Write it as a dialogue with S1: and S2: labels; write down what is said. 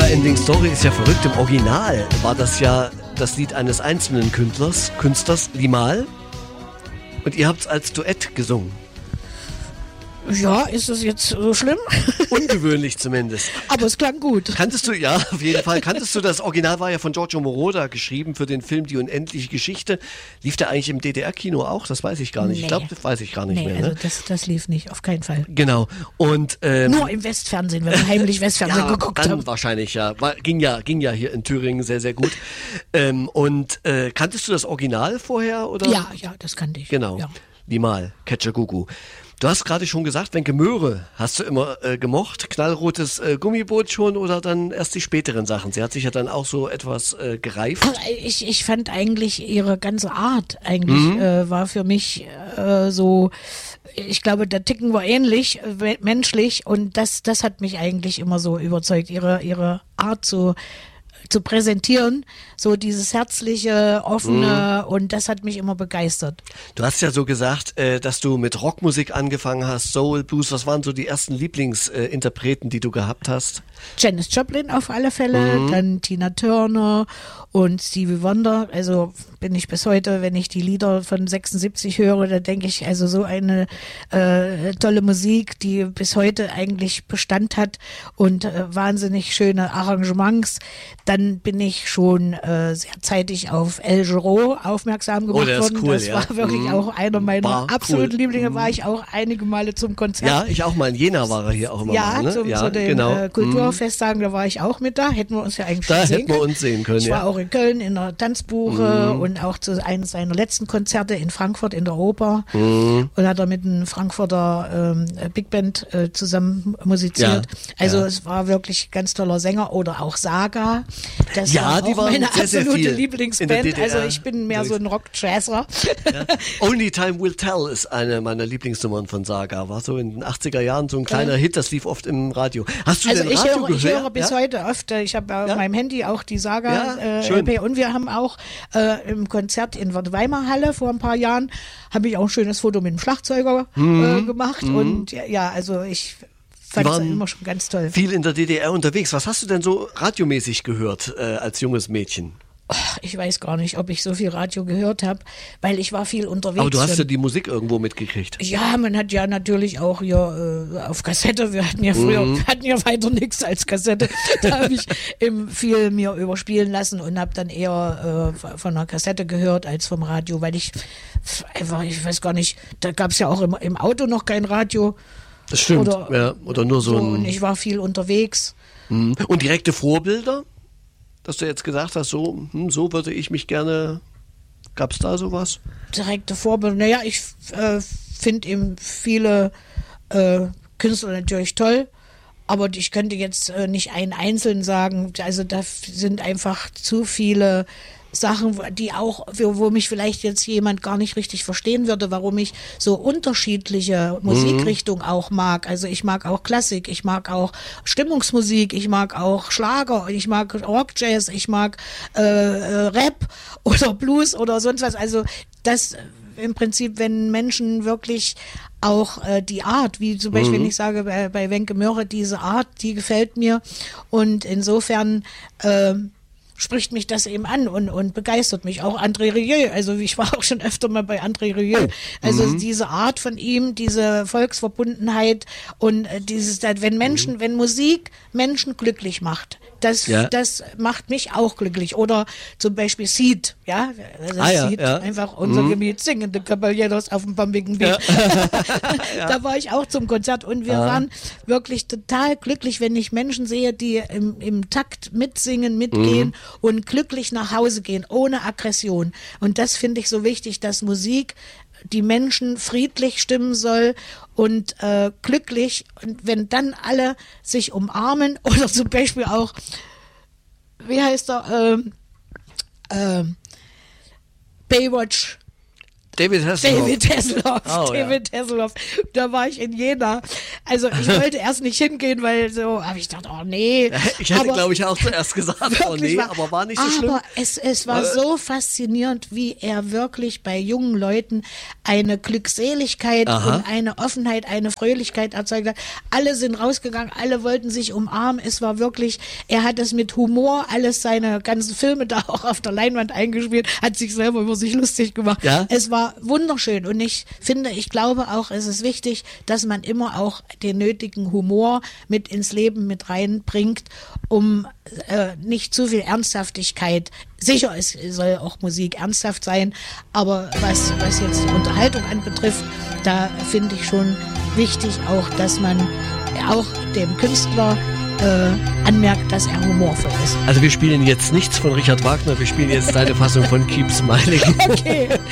S1: Neverending Story ist ja verrückt. Im Original war das ja das Lied eines einzelnen Künstlers, Limahl. Und ihr habt es als Duett gesungen.
S2: Ja, ist das jetzt so schlimm?
S1: Ungewöhnlich zumindest.
S2: Aber es klang gut.
S1: Kanntest du, ja, auf jeden Fall. Kanntest du, das Original war ja von Giorgio Moroder geschrieben für den Film Die unendliche Geschichte. Lief der eigentlich im DDR-Kino auch? Das weiß ich gar nicht.
S2: Nee.
S1: Ich glaube, das weiß ich gar nicht mehr.
S2: Also das lief nicht, auf keinen Fall.
S1: Genau. Und,
S2: nur im Westfernsehen, wenn man heimlich Westfernsehen geguckt
S1: dann
S2: haben.
S1: Wahrscheinlich, ja. Ging ja hier in Thüringen sehr, sehr gut. Kanntest du das Original vorher? Oder?
S2: Ja, das kannte ich.
S1: Genau.
S2: Ja.
S1: Limahl, Ketchergugu. Du hast gerade schon gesagt, Wenke Möhre hast du immer gemocht. Knallrotes Gummiboot schon oder dann erst die späteren Sachen? Sie hat sich ja dann auch so etwas gereift.
S2: Ich fand eigentlich ihre ganze Art war für mich so, ich glaube, da ticken wir ähnlich, menschlich, und das hat mich eigentlich immer so überzeugt, ihre Art zu präsentieren, so dieses herzliche, offene, und das hat mich immer begeistert.
S1: Du hast ja so gesagt, dass du mit Rockmusik angefangen hast, Soul, Blues. Was waren so die ersten Lieblingsinterpreten, die du gehabt hast?
S2: Janis Joplin auf alle Fälle, dann Tina Turner und Stevie Wonder. Also bin ich bis heute, wenn ich die Lieder von 76 höre, da denke ich, also so eine tolle Musik, die bis heute eigentlich Bestand hat und wahnsinnig schöne Arrangements. Dann bin ich schon sehr zeitig auf El Giro aufmerksam gemacht worden.
S1: Cool,
S2: das war wirklich auch einer meiner absoluten Lieblinge. War ich auch einige Male zum Konzert.
S1: Ja, ich auch mal. In Jena war er hier auch immer mal. Ne?
S2: Zu den Kulturfesttagen, da war ich auch mit da. Hätten wir uns ja eigentlich
S1: da
S2: sehen
S1: hätten wir uns sehen können.
S2: Ich war auch in Köln in der Tanzbuche und auch zu einem seiner letzten Konzerte in Frankfurt in der Oper. Und hat er mit einem Frankfurter Big Band zusammen musiziert. Es war wirklich ganz toller Sänger. Oder auch Saga. Das war
S1: die
S2: auch
S1: waren
S2: meine
S1: sehr
S2: absolute Lieblingsband. Also ich bin mehr so ein Rock-Jazzer.
S1: Ja. Only Time Will Tell ist eine meiner Lieblingsnummern von Saga. War so in den 80er Jahren so ein kleiner Hit, das lief oft im Radio. Hast du den Radio gehört?
S2: Ich höre bis heute oft. Ich habe auf meinem Handy auch die Saga-LP, und wir haben auch im Konzert in der Weimarhalle vor ein paar Jahren, habe ich auch ein schönes Foto mit dem Schlagzeuger gemacht. Und also ich fand es immer schon ganz toll.
S1: Viel in der DDR unterwegs. Was hast du denn so radiomäßig gehört als junges Mädchen?
S2: Ich weiß gar nicht, ob ich so viel Radio gehört habe, weil ich war viel unterwegs.
S1: Aber du hast ja die Musik irgendwo mitgekriegt.
S2: Ja, man hat ja natürlich auch hier auf Kassette, wir hatten ja früher, weiter nichts als Kassette, da habe ich viel mir überspielen lassen und habe dann eher von einer Kassette gehört als vom Radio, weil ich weiß gar nicht, da gab es ja auch im Auto noch kein Radio.
S1: Das stimmt, oder nur so ein...
S2: Und ich war viel unterwegs.
S1: Und direkte Vorbilder? Dass du jetzt gesagt hast, so würde ich mich gerne, gab es da sowas?
S2: Direkte Vorbilder, naja, ich finde eben viele Künstler natürlich toll, aber ich könnte jetzt nicht einen einzelnen sagen, also da sind einfach zu viele Sachen, die auch, wo mich vielleicht jetzt jemand gar nicht richtig verstehen würde, warum ich so unterschiedliche Musikrichtungen auch mag. Also ich mag auch Klassik, ich mag auch Stimmungsmusik, ich mag auch Schlager, ich mag Rockjazz, ich mag Rap oder Blues oder sonst was. Also das im Prinzip, wenn Menschen wirklich auch die Art, wie zum Beispiel, wenn ich sage bei Wenke Möhre, diese Art, die gefällt mir, und insofern spricht mich das eben an und begeistert mich. Auch André Rieu, also ich war auch schon öfter mal bei André Rieu. Also diese Art von ihm, diese Volksverbundenheit und wenn Musik Menschen glücklich macht, das macht mich auch glücklich. Oder zum Beispiel Seed, Seed, einfach unser Gebiet, singende Caballeros auf dem pampigen Beat. Da war ich auch zum Konzert und wir waren wirklich total glücklich, wenn ich Menschen sehe, die im Takt mitsingen, mitgehen und glücklich nach Hause gehen, ohne Aggression. Und das finde ich so wichtig, dass Musik die Menschen friedlich stimmen soll und glücklich. Und wenn dann alle sich umarmen, oder zum Beispiel auch, wie heißt er, Baywatch,
S1: David Hasselhoff.
S2: David Hasselhoff.
S1: Oh,
S2: David Hasselhoff. Da war ich in Jena. Also ich wollte erst nicht hingehen, weil so, habe ich gedacht, oh nee.
S1: Ich hätte, glaube ich, auch zuerst gesagt, oh nee, aber war nicht so schlimm.
S2: Aber es war so faszinierend, wie er wirklich bei jungen Leuten eine Glückseligkeit und eine Offenheit, eine Fröhlichkeit erzeugt hat. Alle sind rausgegangen, alle wollten sich umarmen. Es war wirklich, er hat es mit Humor, alles seine ganzen Filme da auch auf der Leinwand eingespielt, hat sich selber über sich lustig gemacht.
S1: Ja?
S2: Es war wunderschön und ich glaube auch, es ist wichtig, dass man immer auch den nötigen Humor mit ins Leben mit reinbringt, um nicht zu viel Ernsthaftigkeit. Sicher, es soll auch Musik ernsthaft sein, aber was jetzt die Unterhaltung anbetrifft, da finde ich schon wichtig auch, dass man auch dem Künstler anmerkt, dass er humorvoll ist.
S1: Also wir spielen jetzt nichts von Richard Wagner, wir spielen jetzt deine Fassung von Keep Smiling.
S2: Okay.